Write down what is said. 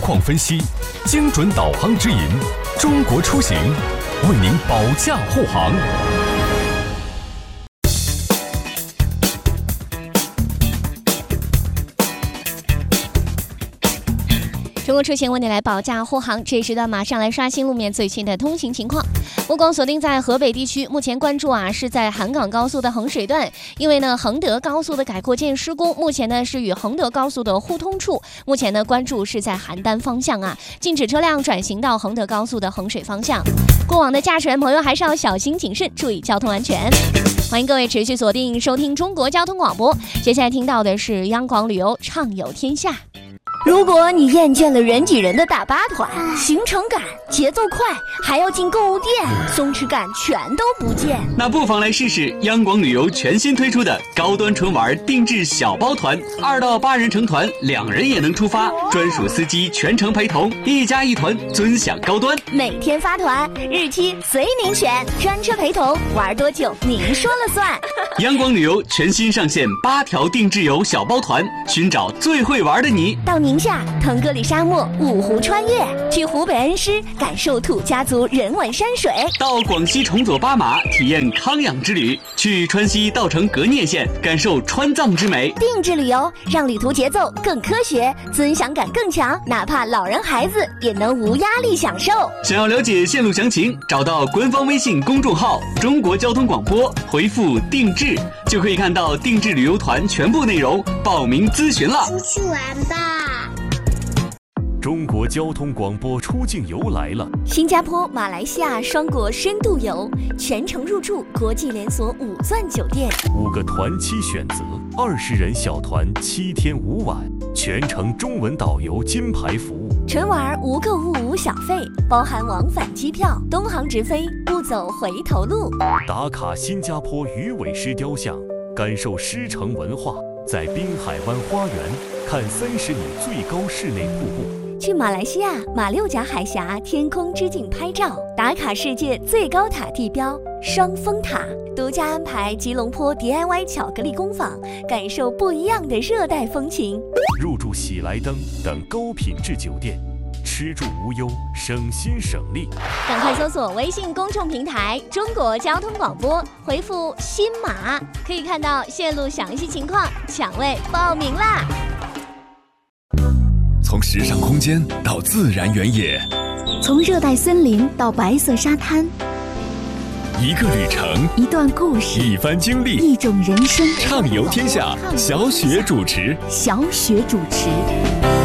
况分析，精准导航指引，中国出行为您保驾护航。 中国出行为你来保驾护航，这时段马上来刷新路面最新的通行情况。目光锁定在河北地区，目前关注是在韩港高速的衡水段，因为呢衡德高速的改扩建施工，目前呢是与衡德高速的互通处，目前呢关注是在邯郸方向禁止车辆转行到衡德高速的衡水方向。过往的驾驶员朋友还是要小心谨慎，注意交通安全。欢迎各位持续锁定收听中国交通广播，接下来听到的是央广旅游畅游天下。 如果你厌倦了人挤人的大巴团，行程赶、节奏快，还要进购物店，松弛感全都不见， 那不妨来试试央广旅游全新推出的高端纯玩定制小包团，2到8人成团，2人也能出发，专属司机全程陪同，1加1团，尊享高端。 每天发团，日期随您选，专车陪同，玩多久您说了算。 央广旅游全新上线8条定制游小包团，寻找最会玩的你。 到宁夏腾格里沙漠5湖穿越，去湖北恩施感受土家族人文山水， 到广西崇左巴马体验康养之旅，去川西稻城格聂县感受川藏之美。 定制旅游让旅途节奏更科学，尊享感更强，哪怕老人孩子也能无压力享受。 想要了解线路详情，找到官方微信公众号中国交通广播，回复定制就可以看到定制旅游团全部内容，报名咨询了。 出去玩吧。 中国交通广播出境游来了！ 新加坡、马来西亚双国深度游，全程入住国际连锁5钻酒店 ，5个团期选择，20人小团7天5晚，全程中文导游金牌服务。 纯玩无购物无小费，包含往返机票，东航直飞，不走回头路。 打卡新加坡鱼尾狮雕像，感受狮城文化，在滨海湾花园看30米最高室内瀑布。 去马来西亚马六甲海峡天空之镜拍照，打卡世界最高塔地标双峰塔，独家安排吉隆坡 DIY 巧克力工坊，感受不一样的热带风情。 入住喜来登等高品质酒店，吃住无忧，省心省力。 赶快搜索微信公众平台中国交通广播，回复新马可以看到线路详细情况，抢位报名啦！ 从时尚空间到自然原野， 从热带森林到白色沙滩， 一个旅程， 一段故事， 一番经历， 一种人生。 畅游天下，小雪主持。